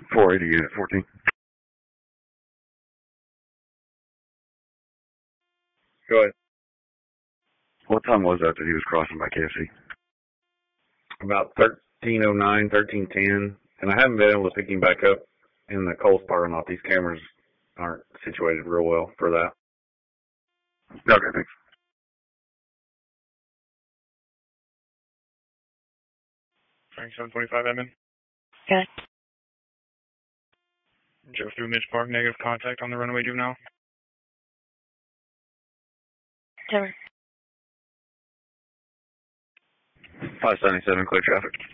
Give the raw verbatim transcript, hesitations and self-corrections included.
four eighty unit fourteen. Go ahead. What time was that that he was crossing by K F C? About thirteen oh nine, thirteen ten, and I haven't been able to pick him back up in the Kohl's parking lot. These cameras aren't situated real well for that. Okay, thanks. Frank seven twenty-five admin. Okay. Joe through Midge Park, negative contact on the runaway juvenile. Timber. five seventy-seven, clear traffic.